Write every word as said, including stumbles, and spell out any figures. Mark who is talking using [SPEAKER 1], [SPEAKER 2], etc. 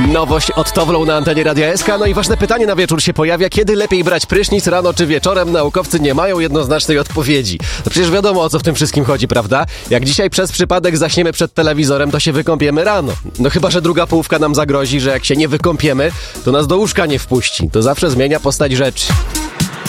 [SPEAKER 1] Nowość od Towlą na antenie Radia S K. No i ważne pytanie na wieczór się pojawia. Kiedy lepiej brać prysznic, rano czy wieczorem? Naukowcy nie mają jednoznacznej odpowiedzi. No przecież wiadomo, o co w tym wszystkim chodzi, prawda? Jak dzisiaj przez przypadek zaśniemy przed telewizorem, to się wykąpiemy rano. No chyba, że druga połówka nam zagrozi, że jak się nie wykąpiemy, to nas do łóżka nie wpuści. To zawsze zmienia postać rzeczy.